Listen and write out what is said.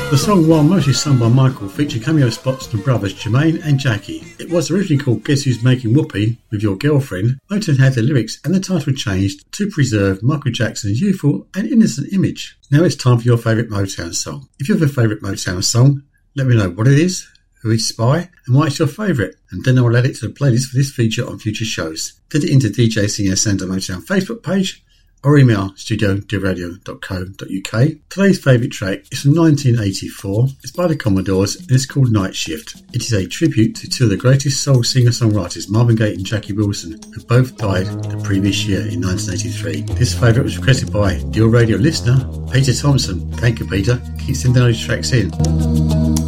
The song, while mostly sung by Michael, featured cameo spots from brothers Jermaine and Jackie. It was originally called Guess Who's Making Whoopee with Your Girlfriend. Motown had the lyrics and the title changed to preserve Michael Jackson's youthful and innocent image. Now it's time for your favourite Motown song. If you have a favourite Motown song, let me know what it is, who it's by, and why it's your favourite, and then I'll add it to the playlist for this feature on future shows. Send it into DJ Singer Sando Motown Facebook page, or email studio@radio.co.uk. Today's favourite track is from 1984. It's by the Commodores and it's called Night Shift. It is a tribute to two of the greatest soul singer-songwriters, Marvin Gaye and Jackie Wilson, who both died the previous year in 1983. This favourite was requested by Deal Radio listener Peter Thompson. Thank you, Peter. Keep sending those tracks in.